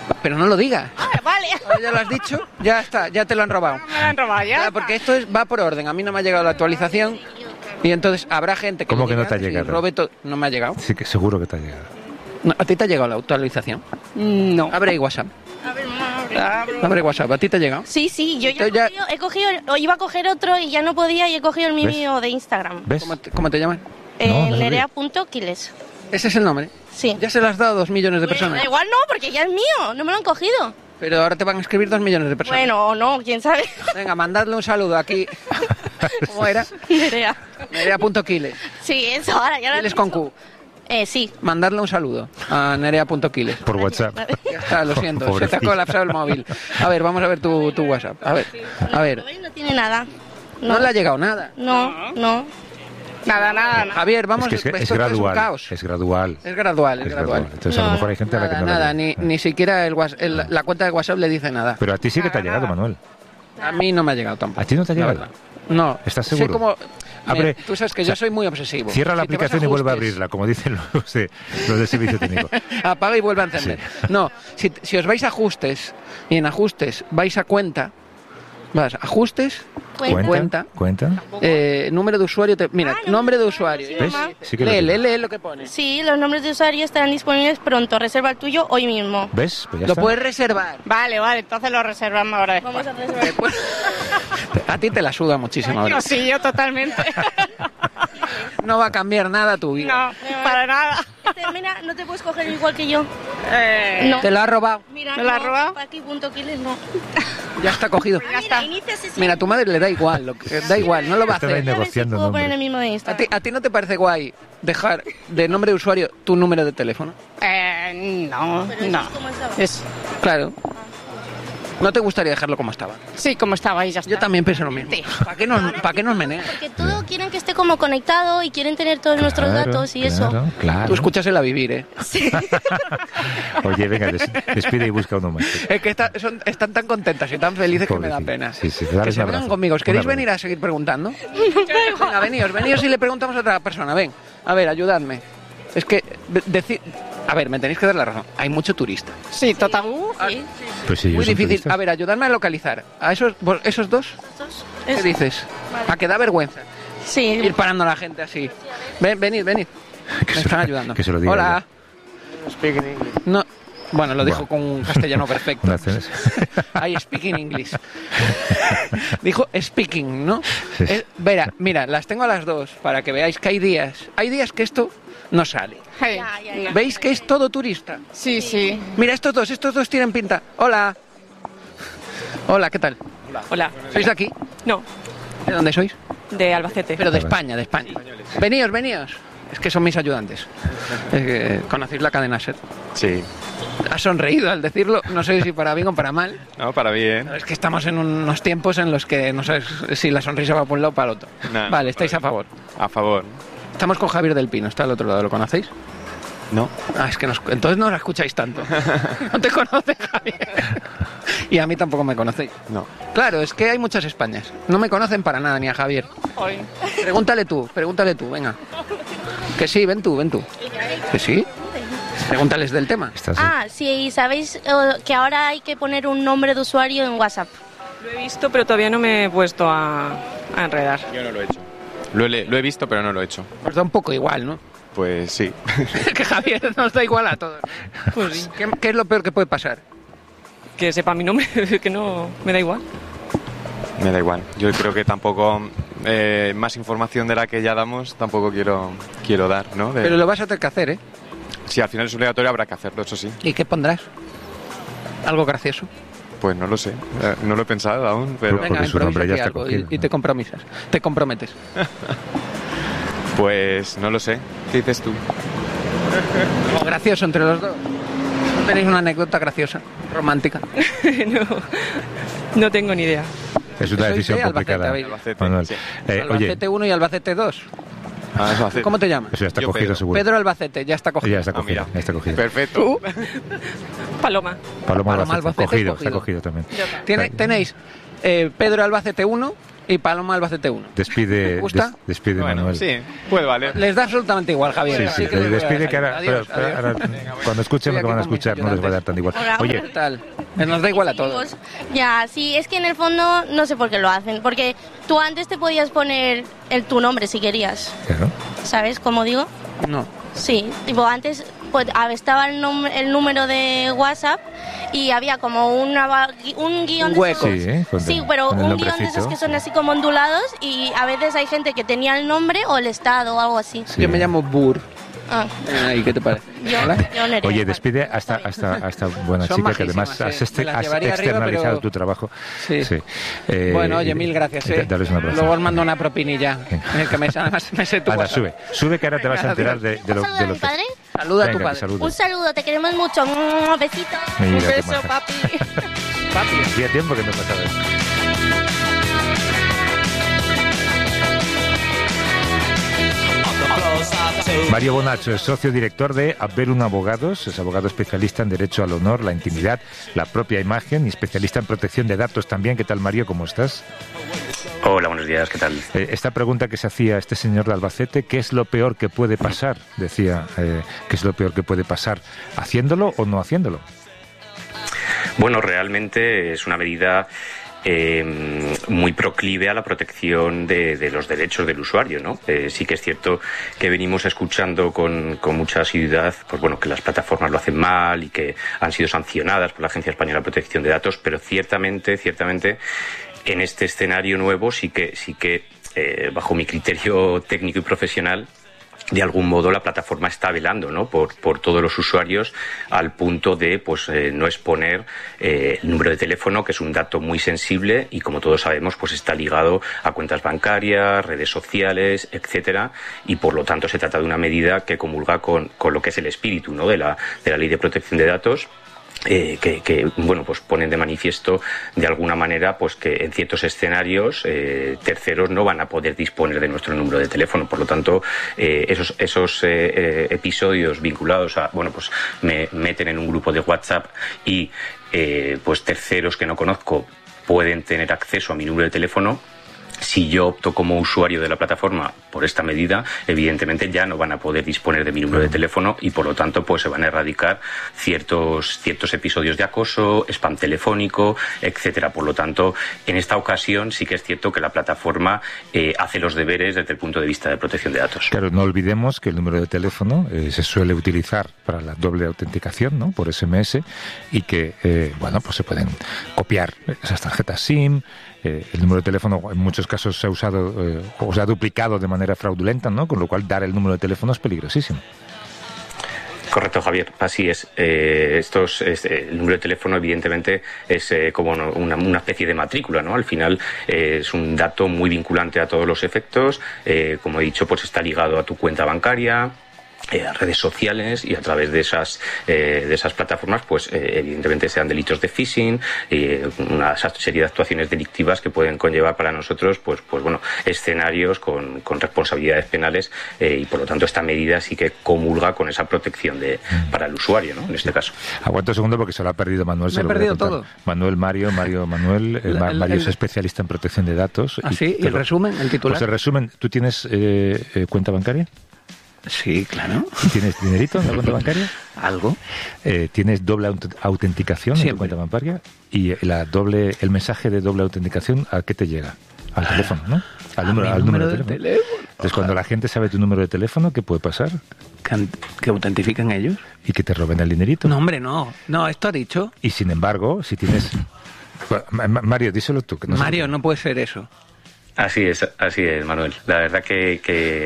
Pero no lo digas. Vale. Ahora ya lo has dicho, ya está, ya te lo han robado. Me lo han robado ya. Claro, porque esto va por orden. A mí no me ha llegado la actualización y entonces habrá gente que... ¿Cómo que no te ha llegue llegado? y robe todo. No me ha llegado. Sí, que seguro que te ha llegado. No, ¿a ti te ha llegado la actualización? No. Abre ahí WhatsApp. A ver, mamá, Abre WhatsApp. ¿A ti te ha llegado? Sí, yo ya Entonces he cogido, o iba a coger otro y ya no podía y he cogido el ¿Ves? mío de Instagram. ¿Ves? ¿Cómo te llaman? No, no Nerea.quiles. Ese es el nombre. Sí. Ya se lo has dado a 2 millones de personas. Da igual no, porque ya es mío, no me lo han cogido. Pero ahora te van a escribir 2 millones de personas. Bueno, o no, quién sabe. Venga, mandadle un saludo aquí. ¿Cómo era? Nerea. Nerea.quiles. Sí, eso, ahora ya lo Quiles has con dicho. Q. Sí. Mandadle un saludo a Nerea.quiles. Por WhatsApp. Ya está, lo siento, se te ha Pobrecito. colapsado el móvil. A ver, vamos a ver tu WhatsApp. A ver. No tiene nada. No le ha llegado nada. No. Nada. Javier, vamos, Es que es esto es un gradual. caos. Es gradual. Es gradual. Entonces a lo mejor hay gente a la que no le Nada, llega. ni siquiera la cuenta de WhatsApp le dice nada. Pero a ti sí que te ha llegado, Manuel. A mí no me ha llegado tampoco. ¿A ti no te ha la llegado? verdad. No. ¿Estás Sé seguro? cómo- Abre- Tú sabes que yo soy muy obsesivo. Cierra la Si te vas aplicación y vuelve a ajustes, abrirla, como dicen los de servicio técnico. Apaga y vuelve a encender. No, si os vais a ajustes y en ajustes vais a cuenta, vas a ajustes, cuenta, número de usuario, mira, nombre de usuario. ¿Ves? mamá. Sí que lo Lee lo que pone. Sí, los nombres de usuario estarán disponibles pronto. Reserva el tuyo hoy mismo. ¿Ves? Pues ya Lo está. puedes reservar. Vale, entonces lo reservamos ahora después. Vamos a reservar. Después- A ti te la suda muchísimo ahora. Sí, yo totalmente. No va a cambiar nada tu vida. No, para nada. Mira, no te puedes coger igual que yo. No. Te lo ha robado. Mira, ¿Me lo ha robado? Aquí.quiles no. Ya está cogido. Ya está. Inicia sesión. Mira, a tu madre le da igual, da igual, no lo va a Estaba ahí hacer. negociando Puedo poner nombres. el mismo de Instagram. ¿A ti no te parece guay dejar de nombre de usuario tu número de teléfono? No. Es, Claro. ¿No te gustaría dejarlo como estaba? sí, como estaba ahí ya está. Yo también pienso lo mismo. ¿Para qué nos meneas? Porque todo quieren que esté como conectado y quieren tener todos nuestros datos y eso. Claro. Tú escuchas el A Vivir, ¿eh? Oye, venga, despide y busca uno más. Es que están tan contentas y tan felices que me da Pobrecita. pena. Sí, sí, que dale se un vengan abrazo. conmigo. ¿Os Un queréis abrazo. venir a seguir preguntando? Venga, veníos y le preguntamos a otra persona. Ven, a ver, ayudadme. Es que, a ver, me tenéis que dar la razón. Hay mucho turista. Sí, total. Sí. Pues sí, Muy son difícil. turistas. A ver, ayudadme a localizar. ¿A esos dos? ¿Qué Eso. dices? A que da vergüenza Sí. ir parando a la gente así. Venid. Me están ayudando. que se lo diga Hola. No. Bueno, lo dijo Buah. con un castellano perfecto. Gracias. I speaking English. Dijo speaking, ¿no? Sí, sí. Mira, las tengo a las dos para que veáis que hay días que esto no sale. Ya. ¿Veis que es todo turista? Sí. Mira, estos dos tienen pinta. Hola. Hola, ¿qué tal? Hola. ¿Sois de aquí? No, ¿De dónde sois? de Albacete. Pero de España. Veníos. Es que son mis ayudantes. ¿Conocéis la cadena SER? Sí. Has sonreído al decirlo, no sé si para bien o para mal. No, para bien. Es que estamos en unos tiempos en los que no sabes si la sonrisa va por un lado o para el otro. No, Vale, estáis a favor. A favor. Estamos con Javier del Pino, está al otro lado, ¿lo conocéis? No. Ah, es que entonces no la escucháis tanto. No te conoce Javier. Y a mí tampoco me conocéis. No. Claro, es que hay muchas Españas. No me conocen para nada ni a Javier. Pregúntale tú, venga. Que sí, ven tú. Que sí. Pregúntales del tema. Sí, ¿sabéis que ahora hay que poner un nombre de usuario en WhatsApp? Lo he visto, pero todavía no me he puesto a enredar. Yo no lo he hecho. Lo he visto, pero no lo he hecho. Os da un poco igual, ¿no? Pues sí. Que Javier nos da igual a todos. Pues sí. ¿Qué es lo peor que puede pasar? Que sepa mi nombre, que no me da igual. Me da igual. Yo creo que tampoco más información de la que ya damos tampoco quiero dar, ¿no? Pero lo vas a tener que hacer, ¿eh? Si al final es obligatorio habrá que hacerlo, eso sí. ¿Y qué pondrás? ¿Algo gracioso? Pues no lo sé. No lo he pensado aún, pero... Porque su nombre ya está algo cogido, y te compromisas. Te comprometes. Pues no lo sé. ¿Qué dices tú? ¿Algo gracioso entre los dos? ¿No tenéis una anécdota graciosa, romántica? No tengo ni idea. Es una Sois decisión de Albacete, complicada. ¿habéis? Albacete, Manuel. sí. Oye, Albacete 1 y Albacete 2. Albacete. ¿Cómo te llamas? eso ya está Yo, cogido Pedro. seguro. Pedro Albacete, ya está cogido. Ya está cogido, mira. ya está cogido. Perfecto. Paloma. Paloma Paloma Albacete, Albacete está cogido también. Tenéis Pedro Albacete 1 y Paloma Albacete 1. Despide, ¿Gusta? Despide Manuel. Sí, puede valer. Les da absolutamente igual, Javier. Sí, despide que ahora, adiós. ahora cuando escuchen lo que van a escuchar no les va a dar tan igual. Hola, Oye, ¿Qué tal? Nos da igual a todos. Ya, sí, es que en el fondo no sé por qué lo hacen, porque tú antes te podías poner tu nombre si querías, claro. ¿sabes cómo digo? No. Sí, tipo antes pues estaba el número de WhatsApp y había como un guión Un hueco. Sí, pero con el un guión de nombrecito. esos que son así como ondulados y a veces hay gente que tenía el nombre o el estado o algo así. Sí. Yo me llamo Burr. Ah, ¿Y qué te parece? yo Nerea. Oye, despide a esta buena Son chica que además majísimas, has me las llevaría externalizado arriba, pero- tu trabajo. Sí. Bueno, oye, mil gracias. Darles un abrazo. Luego os mando una propinilla. Que además me sé tu Anda, WhatsApp. sube que ahora te vas a enterar de ¿Un lo saludo a de mi lo padre? Saluda a tu Venga, padre. que saludes. Un saludo, te queremos mucho. Besitos. Mira, Un qué beso, maja. papi. Papi. Hacía tiempo que no pasaba esto. Mario Bonacho es socio director de Adverum Abogados, es abogado especialista en derecho al honor, la intimidad, la propia imagen y especialista en protección de datos también. ¿Qué tal, Mario? ¿Cómo estás? Hola, buenos días, ¿qué tal? Esta pregunta que se hacía este señor de Albacete, ¿qué es lo peor que puede pasar? Decía, ¿qué es lo peor que puede pasar? ¿Haciéndolo o no haciéndolo? Bueno, realmente es una medida muy proclive a la protección de los derechos del usuario, ¿no? Sí que es cierto que venimos escuchando con mucha asiduidad, pues bueno, que las plataformas lo hacen mal y que han sido sancionadas por la Agencia Española de Protección de Datos, pero ciertamente en este escenario nuevo sí que bajo mi criterio técnico y profesional, de algún modo la plataforma está velando, ¿no? por todos los usuarios al punto de pues no exponer el número de teléfono, que es un dato muy sensible y como todos sabemos pues está ligado a cuentas bancarias, redes sociales, etcétera, y por lo tanto se trata de una medida que comulga con lo que es el espíritu, ¿no? de la Ley de Protección de Datos. Que bueno, pues ponen de manifiesto de alguna manera pues que en ciertos escenarios terceros no van a poder disponer de nuestro número de teléfono. Por lo tanto, esos episodios vinculados a, bueno, pues me meten en un grupo de WhatsApp y pues terceros que no conozco pueden tener acceso a mi número de teléfono. Si yo opto como usuario de la plataforma por esta medida, evidentemente ya no van a poder disponer de mi número de teléfono y por lo tanto pues se van a erradicar ciertos episodios de acoso, spam telefónico, etcétera. Por lo tanto, en esta ocasión sí que es cierto que la plataforma hace los deberes desde el punto de vista de protección de datos. Claro, no olvidemos que el número de teléfono se suele utilizar para la doble autenticación, ¿no? Por SMS, y que, bueno, pues se pueden copiar esas tarjetas SIM. El número de teléfono en muchos casos se ha usado o se ha duplicado de manera fraudulenta, ¿no? Con lo cual dar el número de teléfono es peligrosísimo. Correcto, Javier, así es. El número de teléfono evidentemente es como una especie de matrícula, ¿no? Al final es un dato muy vinculante a todos los efectos. Como he dicho, pues está ligado a tu cuenta bancaria, a redes sociales, y a través de esas plataformas pues evidentemente sean delitos de phishing, una serie de actuaciones delictivas que pueden conllevar para nosotros pues bueno, escenarios con responsabilidades penales, y por lo tanto esta medida sí que comulga con esa protección para el usuario, ¿no? En este caso. Aguanta un segundo porque se lo ha perdido Manuel. Me he perdido todo. Manuel es especialista en protección de datos. ¿Ah, sí? ¿Y el resumen, el titular? Pues el resumen, ¿tú tienes cuenta bancaria? Sí, claro. ¿Tienes dinerito en la cuenta bancaria? ¿Algo? ¿Tienes doble autenticación en tu cuenta bancaria? ¿Y el mensaje de doble autenticación a qué te llega? Al teléfono, ¿no? Al número de teléfono. Entonces, cuando la gente sabe tu número de teléfono, ¿qué puede pasar? ¿Que autentifican ellos? ¿Y que te roben el dinerito? No, hombre, no. No, esto ha dicho. Y sin embargo, si tienes... Mario, díselo tú. Que no Mario, no puede ser eso. Así es, Manuel. La verdad que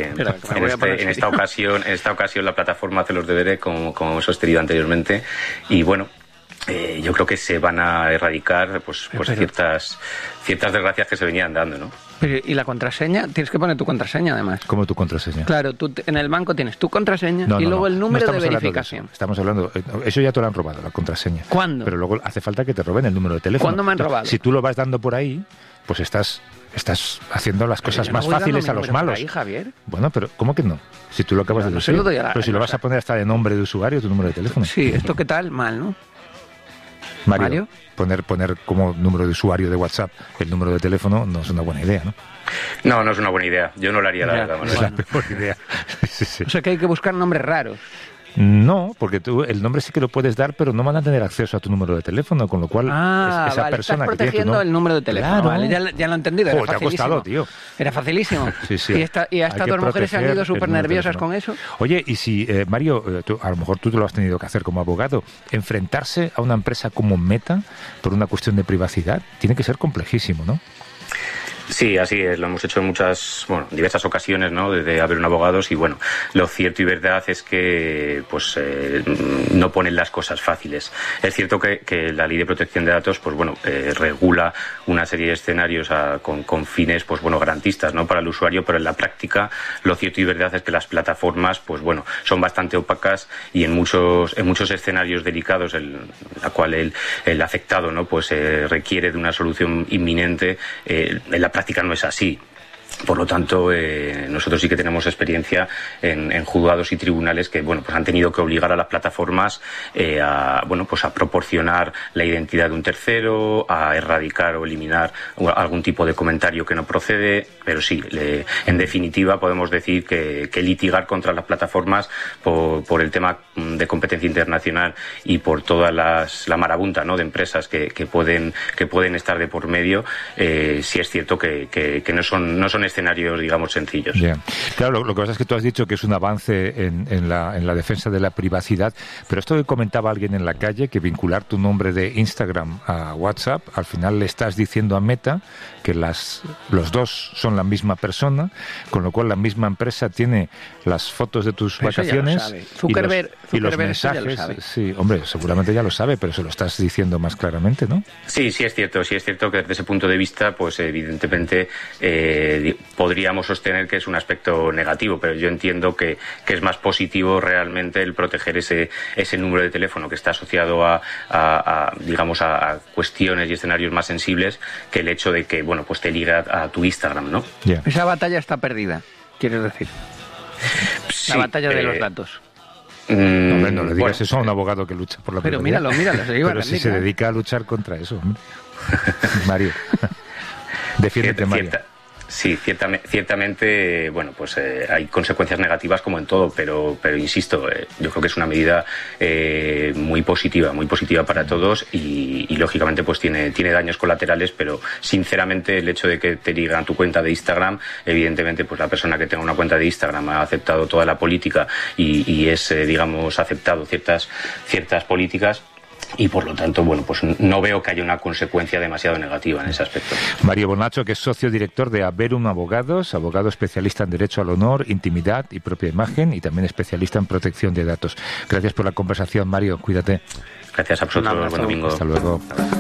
en esta ocasión la plataforma hace los deberes, como hemos sostenido anteriormente, y bueno, yo creo que se van a erradicar pues ciertas desgracias que se venían dando, ¿no? Pero, ¿y la contraseña? Tienes que poner tu contraseña, además. ¿Cómo tu contraseña? Claro, tú en el banco tienes tu contraseña y luego el número de verificación. Estamos hablando... Eso ya te lo han robado, la contraseña. ¿Cuándo? Pero luego hace falta que te roben el número de teléfono. ¿Cuándo me han robado? Si tú lo vas dando por ahí, pues estás haciendo las cosas más fáciles a los malos. Ahí, Javier. Bueno, pero ¿cómo que no? Si tú lo acabas de decir. Pero si lo vas a poner hasta de nombre de usuario, tu número de teléfono. Sí, ¿esto qué tal? Mal, ¿no? Mario, poner como número de usuario de WhatsApp el número de teléfono no es una buena idea, ¿no? No, no es una buena idea. Yo no lo haría, la verdad. Es la peor idea. Sí. O sea que hay que buscar nombres raros. No, porque tú el nombre sí que lo puedes dar, pero no van a tener acceso a tu número de teléfono, con lo cual esa persona estás que tiene protegiendo el número de teléfono. Claro. Vale, ya lo he entendido. Era te ha costado, tío. Era facilísimo. Sí. Y a estas dos mujeres se han ido súper nerviosas con eso. Oye, y si, Mario, a lo mejor tú te lo has tenido que hacer como abogado, enfrentarse a una empresa como Meta por una cuestión de privacidad tiene que ser complejísimo, ¿no? Sí, así es, lo hemos hecho en diversas ocasiones, ¿no? De haber un abogado, y bueno, lo cierto y verdad es que pues no ponen las cosas fáciles. Es cierto que la Ley de Protección de Datos regula una serie de escenarios con fines garantistas, ¿no? Para el usuario, pero en la práctica lo cierto y verdad es que las plataformas son bastante opacas y en muchos escenarios delicados en la cual el afectado, ¿no? Requiere de una solución inminente. En la práctica no es así. Por lo tanto, nosotros sí que tenemos experiencia en juzgados y tribunales que han tenido que obligar a las plataformas a proporcionar la identidad de un tercero, a erradicar o eliminar algún tipo de comentario que no procede. Pero sí, en definitiva podemos decir que litigar contra las plataformas por el tema de competencia internacional y por toda la marabunta, ¿no? De empresas que pueden estar de por medio, sí es cierto que no son escenarios, digamos, sencillos. Bien. Claro, lo que pasa es que tú has dicho que es un avance en la defensa de la privacidad, pero esto que comentaba alguien en la calle, que vincular tu nombre de Instagram a WhatsApp, al final le estás diciendo a Meta que los dos son la misma persona, con lo cual la misma empresa tiene las fotos de tus vacaciones y los mensajes. Sí, hombre, seguramente ya lo sabe, pero se lo estás diciendo más claramente, ¿no? Sí es cierto que desde ese punto de vista, evidentemente podríamos sostener que es un aspecto negativo, pero yo entiendo que es más positivo realmente el proteger ese número de teléfono que está asociado a cuestiones y escenarios más sensibles, que el hecho de que te liga a tu Instagram, ¿no? Yeah. Esa batalla está perdida, quieres decir. Sí, la batalla de los datos. No le digas eso a un abogado que lucha por la privacidad. Pero míralo, se iba a Pero si se dedica a luchar contra eso, hombre. Mario, defiéndete, Mario. Sí, ciertamente, hay consecuencias negativas como en todo, pero insisto, yo creo que es una medida muy positiva para todos y lógicamente tiene daños colaterales, pero sinceramente el hecho de que te digan tu cuenta de Instagram, evidentemente la persona que tenga una cuenta de Instagram ha aceptado toda la política y es, aceptado ciertas políticas. Y por lo tanto, no veo que haya una consecuencia demasiado negativa en ese aspecto. Mario Bonacho, que es socio director de Averum Abogados, abogado especialista en Derecho al Honor, Intimidad y Propia Imagen, y también especialista en protección de datos. Gracias por la conversación, Mario. Cuídate. Gracias a vosotros. Buen domingo. Hasta luego.